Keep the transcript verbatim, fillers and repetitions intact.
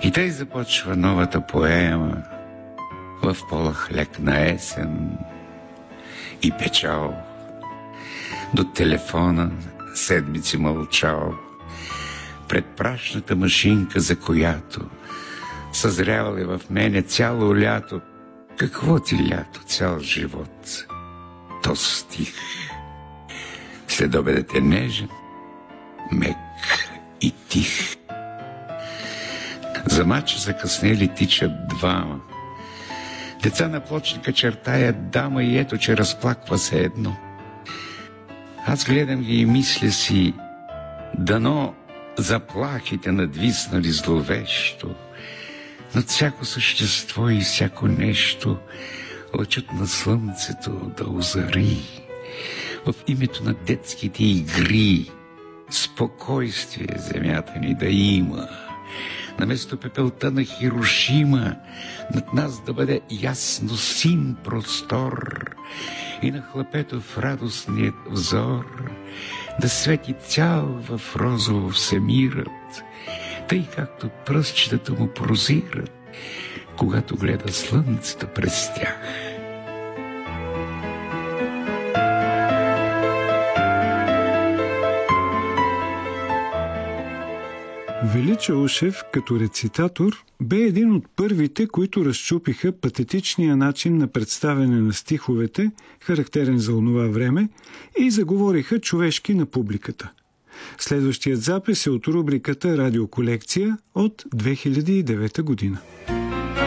И тъй започва новата поема в полах лек на есен и печал. До телефона седмици мълчал пред прашната машинка, за която съзрял е в мене цяло лято. Какво ти лято, цял живот? То стих. Следобедът е нежен, мек и тих. За мача закъснели тичат двама. Деца на плочника чертаят дама и ето, че разплаква се едно. Аз гледам ги и мисля си, дано заплахите надвиснали зловещо над всяко същество и всяко нещо, лъчът на слънцето да озари в името на детските игри, спокойствие земята ни да има. Наместо пепелта на Хирошима над нас да бъде ясно син простор и на хлапето в радостният взор да свети цял в розово всемирът, тъй както пръстчетата му прозират, когато гледа слънцето през тях. Велича Ушев, като рецитатор, бе един от първите, които разчупиха патетичния начин на представяне на стиховете, характерен за онова време, и заговориха човешки на публиката. Следващият запис е от рубриката «Радиоколекция» от две хиляди и девета година.